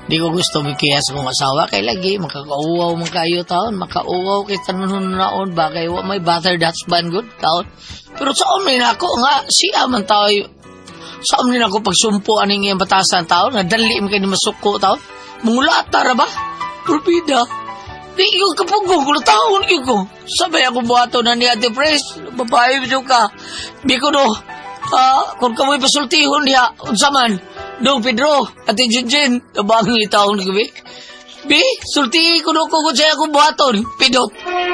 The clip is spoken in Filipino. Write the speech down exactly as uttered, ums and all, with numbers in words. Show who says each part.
Speaker 1: Di ko gusto mikiyas kong asawa kay lagi makakauwaw man kayo taon, makauwaw kay tanon naon ba kay wa may battered husband good taon. Pero sa omni na ako nga siya man tao sa omni na ako pagsumpo aning iyang batasan taon nga dali man kay ni masuko taon. Mungulata ra ba? Turbida. Di ko kapugong ko taon ko. Sabay ako buhato na ni Ate Pres, babae bitaw ka. Di ko no. Ah, kung kamoy pasultihon diha unsa man. Dong Pedro, Ate Jinjin, tabang itaon gabi. Bi, sulti ko no ko ko saya ko buhaton, pidot.